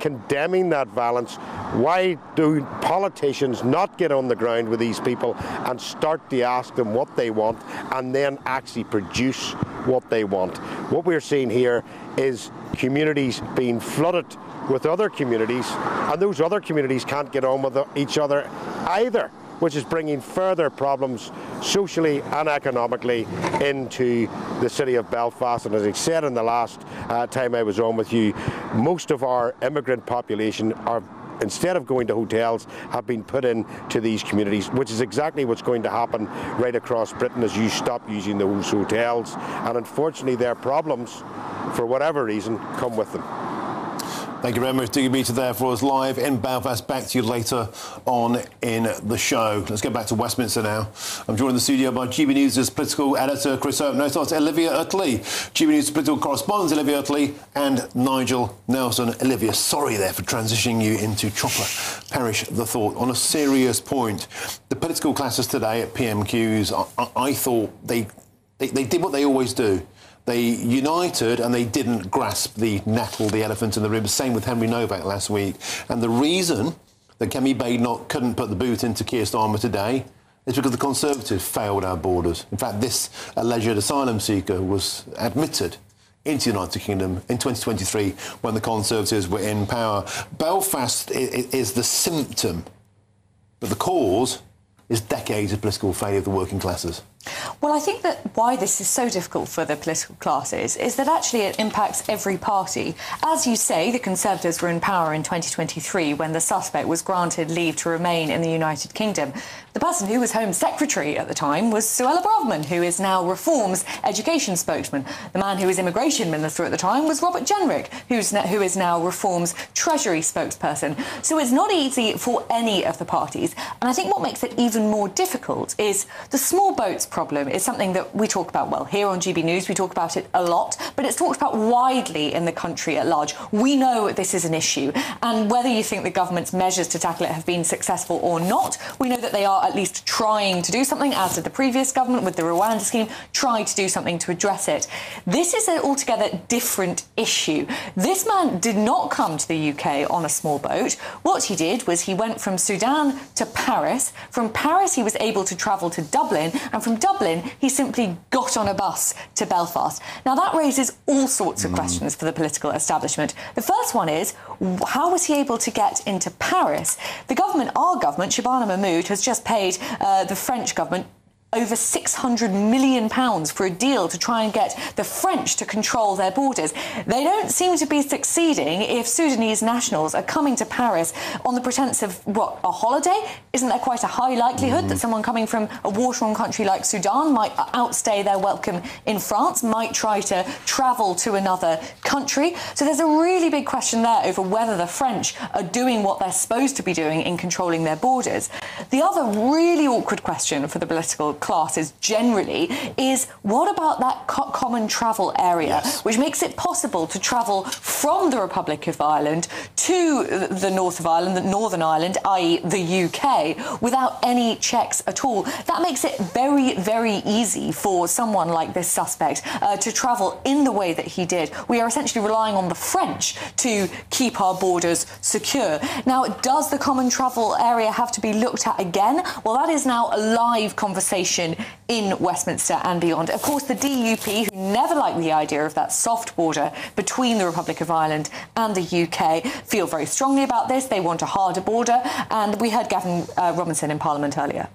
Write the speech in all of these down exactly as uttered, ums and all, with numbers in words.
condemning that violence? Why do politicians not get on the ground with these people and start to ask them what they want and then actually produce what they want? What we're seeing here is communities being flooded with other communities, and those other communities can't get on with each other either, which is bringing further problems socially and economically into the city of Belfast. And as I said in the last uh, time I was on with you, most of our immigrant population are, instead of going to hotels, have been put into these communities, which is exactly what's going to happen right across Britain as you stop using those hotels. And unfortunately, their problems, for whatever reason, come with them. Thank you very much, Digby, to there for us live in Belfast. Back to you later on in the show. Let's get back to Westminster now. I'm joined in the studio by G B News' political editor, Chris Hope. No, it's not Olivia Utley. G B News political correspondent, Olivia Utley, and Nigel Nelson. Olivia, sorry there for transitioning you into Chopper. Perish the thought. On a serious point, the political classes today at P M Qs, I, I thought they, they, they did what they always do. They united and they didn't grasp the nettle, the elephant in the room. Same with Henry Novak last week. And the reason that Kemi Badenoch couldn't put the boot into Keir Starmer today is because the Conservatives failed our borders. In fact, this alleged asylum seeker was admitted into the United Kingdom in twenty twenty-three when the Conservatives were in power. Belfast is the symptom, but the cause is decades of political failure of the working classes. Well, I think that why this is so difficult for the political classes is that actually it impacts every party. As you say, the Conservatives were in power in twenty twenty-three when the suspect was granted leave to remain in the United Kingdom. The person who was Home Secretary at the time was Suella Braverman, who is now Reform's education spokesman. The man who was Immigration Minister at the time was Robert Jenrick, who's who is now Reform's Treasury spokesperson. So it's not easy for any of the parties. And I think what makes it even more difficult is the small boats problem is something that we talk about, well, here on G B News, we talk about it a lot, but it's talked about widely in the country at large. We know this is an issue, and whether you think the government's measures to tackle it have been successful or not, we know that they are at least trying to do something, as did the previous government with the Rwanda scheme, tried to do something to address it. This is an altogether different issue. This man did not come to the U K on a small boat. What he did was he went from Sudan to Paris. From Paris, he was able to travel to Dublin, and from Dublin, he simply got on a bus to Belfast. Now, that raises all sorts of mm. questions for the political establishment. The first one is, how was he able to get into Paris? The government, our government, Shabana Mahmood, has just paid uh, the French government over six hundred million pounds for a deal to try and get the French to control their borders. They don't seem to be succeeding if Sudanese nationals are coming to Paris on the pretence of, what, a holiday? Isn't there quite a high likelihood mm. that someone coming from a war-torn country like Sudan might outstay their welcome in France, might try to travel to another country? So there's a really big question there over whether the French are doing what they're supposed to be doing in controlling their borders. The other really awkward question for the political classes generally is, what about that co common travel area, yes. which makes it possible to travel from the Republic of Ireland to the north of Ireland, the Northern Ireland, that is the U K, without any checks at all. That makes it very, very easy for someone like this suspect uh, to travel in the way that he did. We are essentially relying on the French to keep our borders secure. Now, does the common travel area have to be looked at again? Well, that is now a live conversation in Westminster and beyond. Of course, the D U P, who never liked the idea of that soft border between the Republic of Ireland and the U K, feel very strongly about this. They want a harder border, and we heard Gavin uh, Robinson in Parliament earlier.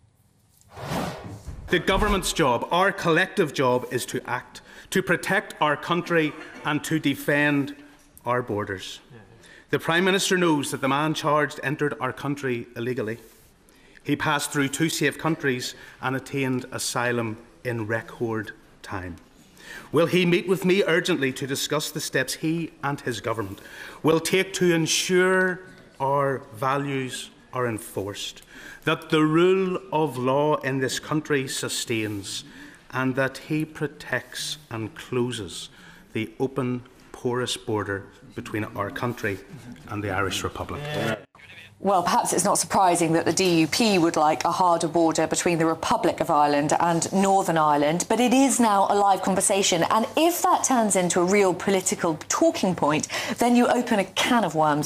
The government's job, our collective job, is to act, to protect our country and to defend our borders. The Prime Minister knows that the man charged entered our country illegally. He passed through two safe countries and attained asylum in record time. Will he meet with me urgently to discuss the steps he and his government will take to ensure our values are enforced, that the rule of law in this country sustains, and that he protects and closes the open, porous border between our country and the Irish Republic? Yeah. Well, perhaps it's not surprising that the D U P would like a harder border between the Republic of Ireland and Northern Ireland, but it is now a live conversation. And if that turns into a real political talking point, then you open a can of worms.